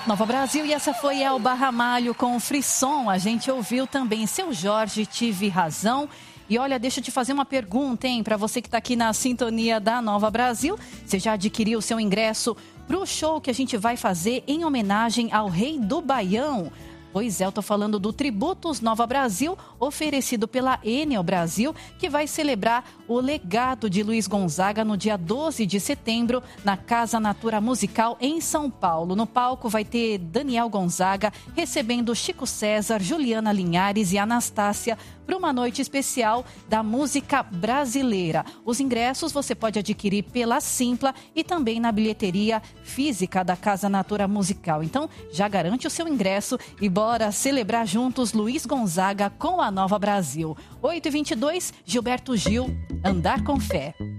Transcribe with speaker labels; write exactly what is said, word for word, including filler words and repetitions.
Speaker 1: Nova Brasil, e essa foi Elba Ramalho com Frisson. A gente ouviu também Seu Jorge, Tive Razão. E olha, deixa eu te fazer uma pergunta, hein, para você que está aqui na sintonia da Nova Brasil. Você já adquiriu o seu ingresso para o show que a gente vai fazer em homenagem ao Rei do Baião? Pois é, eu tô falando do Tributos Nova Brasil, oferecido pela Enel Brasil, que vai celebrar o legado de Luiz Gonzaga no dia doze de setembro, na Casa Natura Musical, em São Paulo. No palco vai ter Daniel Gonzaga, recebendo Chico César, Juliana Linhares e Anastácia, para uma noite especial da música brasileira. Os ingressos você pode adquirir pela Simpla e também na bilheteria física da Casa Natura Musical. Então, já garante o seu ingresso e bora celebrar juntos Luiz Gonzaga com a Nova Brasil. oito e vinte e dois, Gilberto Gil, Andar com Fé.